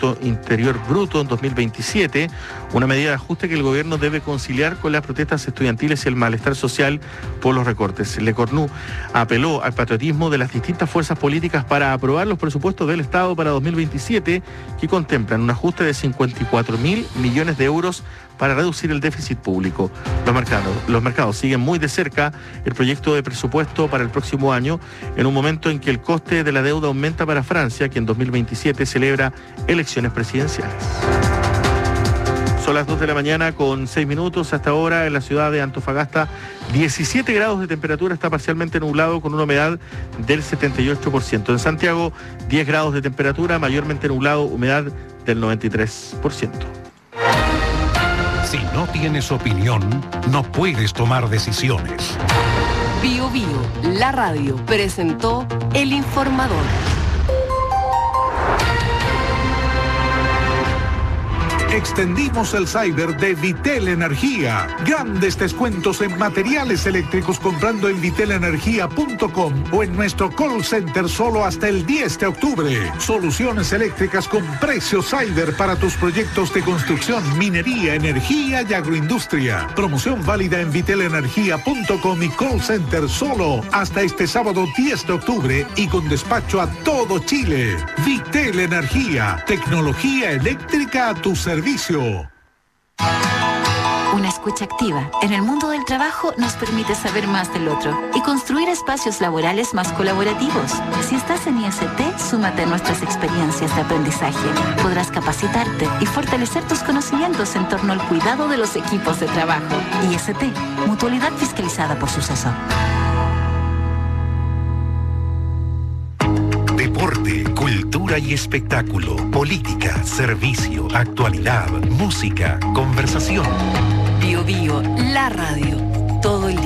Producto Interior Bruto en 2027, una medida de ajuste que el gobierno debe conciliar con las protestas estudiantiles y el malestar social por los recortes. Le Cornu apeló al patriotismo de las distintas fuerzas políticas para aprobar los presupuestos del Estado para 2027, que contemplan un ajuste de 54.000 millones de euros para reducir el déficit público. Los mercados siguen muy de cerca el proyecto de presupuesto para el próximo año, en un momento en que el coste de la deuda aumenta para Francia, que en 2027 celebra elecciones presidenciales. Son las 2 de la mañana con 6 minutos. Hasta ahora en la ciudad de Antofagasta, 17 grados de temperatura, está parcialmente nublado con una humedad del 78%. En Santiago, 10 grados de temperatura, mayormente nublado, humedad del 93%. Si no tienes opinión, no puedes tomar decisiones. Bio Bio, la radio, presentó El Informador. Extendimos el cyber de Vitel Energía. Grandes descuentos en materiales eléctricos comprando en vitelenergia.com o en nuestro call center solo hasta el 10 de octubre. Soluciones eléctricas con precio cyber para tus proyectos de construcción, minería, energía y agroindustria. Promoción válida en vitelenergia.com y call center solo hasta este sábado 10 de octubre y con despacho a todo Chile. Vitel Energía, tecnología eléctrica a tu servicio. Una escucha activa en el mundo del trabajo nos permite saber más del otro y construir espacios laborales más colaborativos. Si estás en IST, súmate a nuestras experiencias de aprendizaje. Podrás capacitarte y fortalecer tus conocimientos en torno al cuidado de los equipos de trabajo. IST, mutualidad fiscalizada por Suceso. Deporte, cultura y espectáculo, política, servicio, actualidad, música, conversación. Bio Bio, la radio, todo el